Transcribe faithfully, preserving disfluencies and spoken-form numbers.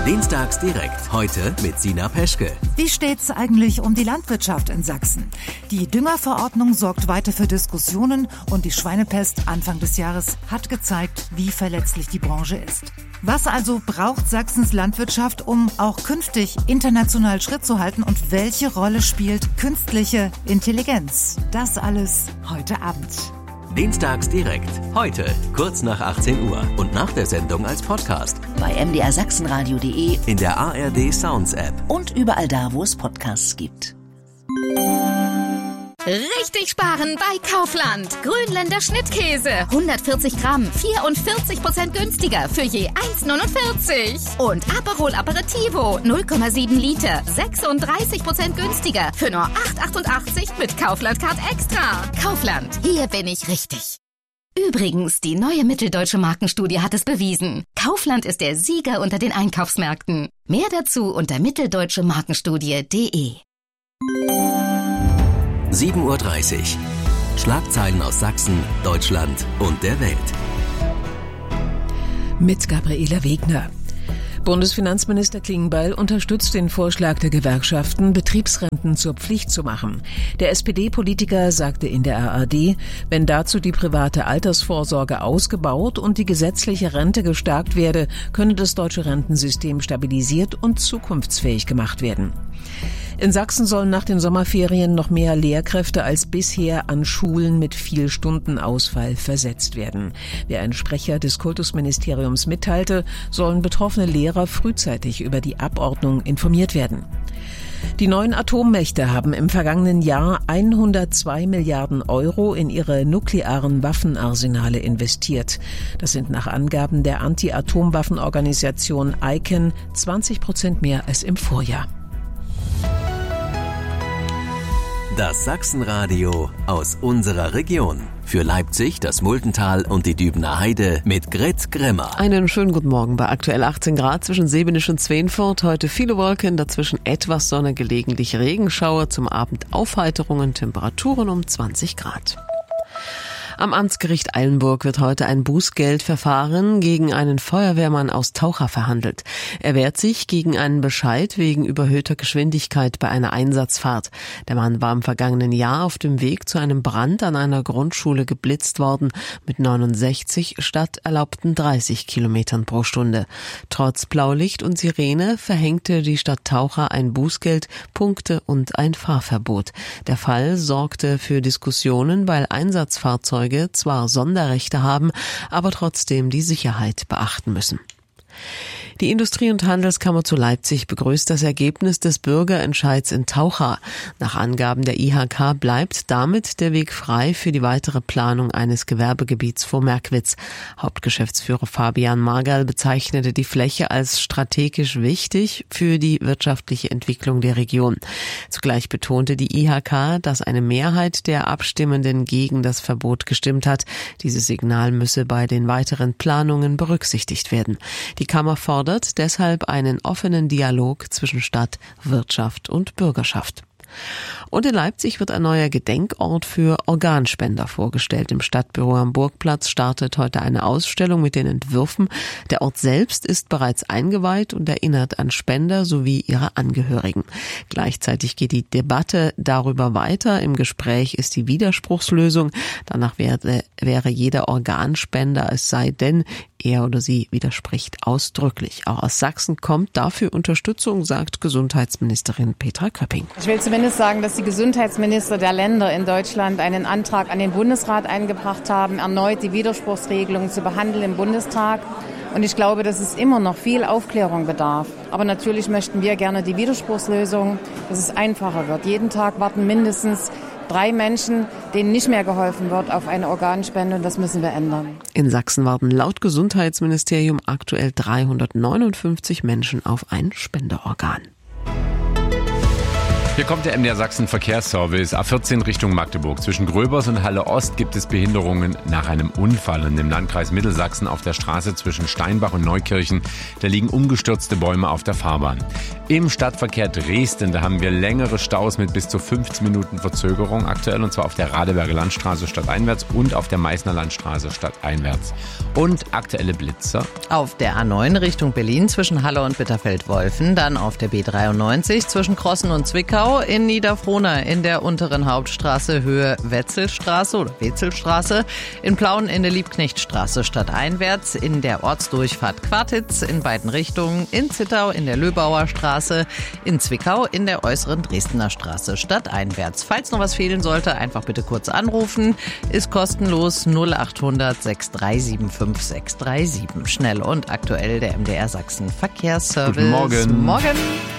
Dienstags direkt. Heute mit Sina Peschke. Wie steht's eigentlich um die Landwirtschaft in Sachsen? Die Düngerverordnung sorgt weiter für Diskussionen und die Schweinepest Anfang des Jahres hat gezeigt, wie verletzlich die Branche ist. Was also braucht Sachsens Landwirtschaft, um auch künftig international Schritt zu halten, und welche Rolle spielt künstliche Intelligenz? Das alles heute Abend. Dienstags direkt. Heute, kurz nach achtzehn Uhr und nach der Sendung als Podcast. Bei m d r sachsenradio punkt d e, in der A R D Sounds App und überall da, wo es Podcasts gibt. Richtig sparen bei Kaufland. Grünländer Schnittkäse. hundertvierzig Gramm, vierundvierzig Prozent günstiger für je eins neunundvierzig. Und Aperol Aperitivo, null Komma sieben Liter, sechsunddreißig Prozent günstiger für nur acht achtundachtzig mit Kaufland Card Extra. Kaufland, hier bin ich richtig. Übrigens, die neue Mitteldeutsche Markenstudie hat es bewiesen. Kaufland ist der Sieger unter den Einkaufsmärkten. Mehr dazu unter mitteldeutsche markenstudie punkt d e. sieben Uhr dreißig. Schlagzeilen aus Sachsen, Deutschland und der Welt. Mit Gabriela Wegner. Bundesfinanzminister Klingbeil unterstützt den Vorschlag der Gewerkschaften, Betriebsrenten zur Pflicht zu machen. Der S P D-Politiker sagte in der A R D, wenn dazu die private Altersvorsorge ausgebaut und die gesetzliche Rente gestärkt werde, könne das deutsche Rentensystem stabilisiert und zukunftsfähig gemacht werden. In Sachsen sollen nach den Sommerferien noch mehr Lehrkräfte als bisher an Schulen mit viel Stundenausfall versetzt werden. Wie ein Sprecher des Kultusministeriums mitteilte, sollen betroffene Lehrer frühzeitig über die Abordnung informiert werden. Die neuen Atommächte haben im vergangenen Jahr hundertzwei Milliarden Euro in ihre nuklearen Waffenarsenale investiert. Das sind nach Angaben der Anti-Atomwaffenorganisation I C A N zwanzig Prozent mehr als im Vorjahr. Das Sachsenradio aus unserer Region. Für Leipzig, das Muldental und die Dübener Heide mit Grit Grimmer. Einen schönen guten Morgen bei aktuell achtzehn Grad zwischen Sebenisch und Zweenfurt. Heute viele Wolken, dazwischen etwas Sonne, gelegentlich Regenschauer, zum Abend Aufheiterungen, Temperaturen um zwanzig Grad. Am Amtsgericht Eilenburg wird heute ein Bußgeldverfahren gegen einen Feuerwehrmann aus Taucha verhandelt. Er wehrt sich gegen einen Bescheid wegen überhöhter Geschwindigkeit bei einer Einsatzfahrt. Der Mann war im vergangenen Jahr auf dem Weg zu einem Brand an einer Grundschule geblitzt worden mit neunundsechzig statt erlaubten dreißig Kilometern pro Stunde. Trotz Blaulicht und Sirene verhängte die Stadt Taucha ein Bußgeld, Punkte und ein Fahrverbot. Der Fall sorgte für Diskussionen, weil Einsatzfahrzeuge zwar Sonderrechte haben, aber trotzdem die Sicherheit beachten müssen. Die Industrie- und Handelskammer zu Leipzig begrüßt das Ergebnis des Bürgerentscheids in Taucha. Nach Angaben der I H K bleibt damit der Weg frei für die weitere Planung eines Gewerbegebiets vor Merkwitz. Hauptgeschäftsführer Fabian Margal bezeichnete die Fläche als strategisch wichtig für die wirtschaftliche Entwicklung der Region. Zugleich betonte die I H K, dass eine Mehrheit der Abstimmenden gegen das Verbot gestimmt hat. Dieses Signal müsse bei den weiteren Planungen berücksichtigt werden. Die Kammer fordert deshalb einen offenen Dialog zwischen Stadt, Wirtschaft und Bürgerschaft. Und in Leipzig wird ein neuer Gedenkort für Organspender vorgestellt. Im Stadtbüro am Burgplatz startet heute eine Ausstellung mit den Entwürfen. Der Ort selbst ist bereits eingeweiht und erinnert an Spender sowie ihre Angehörigen. Gleichzeitig geht die Debatte darüber weiter. Im Gespräch ist die Widerspruchslösung. Danach wäre, wäre jeder Organspender, es sei denn, er oder sie widerspricht ausdrücklich. Auch aus Sachsen kommt dafür Unterstützung, sagt Gesundheitsministerin Petra Köpping. Ich will zumindest sagen, dass die Gesundheitsminister der Länder in Deutschland einen Antrag an den Bundesrat eingebracht haben, erneut die Widerspruchsregelung zu behandeln im Bundestag. Und ich glaube, dass es immer noch viel Aufklärung bedarf. Aber natürlich möchten wir gerne die Widerspruchslösung, dass es einfacher wird. Jeden Tag warten mindestens drei Menschen, denen nicht mehr geholfen wird, auf eine Organspende, und das müssen wir ändern. In Sachsen warten laut Gesundheitsministerium aktuell dreihundertneunundfünfzig Menschen auf ein Spenderorgan. Hier kommt der M D R Sachsen Verkehrsservice. A vierzehn Richtung Magdeburg. Zwischen Gröbers und Halle Ost gibt es Behinderungen nach einem Unfall. Und im Landkreis Mittelsachsen auf der Straße zwischen Steinbach und Neukirchen, da liegen umgestürzte Bäume auf der Fahrbahn. Im Stadtverkehr Dresden, da haben wir längere Staus mit bis zu fünfzehn Minuten Verzögerung aktuell. Und zwar auf der Radeberger Landstraße stadteinwärts und auf der Meißner Landstraße stadteinwärts. Und aktuelle Blitzer. Auf der A neun Richtung Berlin zwischen Halle und Bitterfeld-Wolfen. Dann auf der B dreiundneunzig zwischen Krossen und Zwickau. In Niederfrohna in der unteren Hauptstraße Höhe Wetzelstraße oder Wetzelstraße, in Plauen in der Liebknechtstraße stadteinwärts, in der Ortsdurchfahrt Quartitz in beiden Richtungen, in Zittau in der Löbauer Straße, in Zwickau in der äußeren Dresdner Straße stadteinwärts. Falls noch was fehlen sollte, einfach bitte kurz anrufen, ist kostenlos null achthundert sechs drei sieben fünf sechs drei sieben. Schnell und aktuell der M D R Sachsen Verkehrsservice. Guten Morgen. Morgen.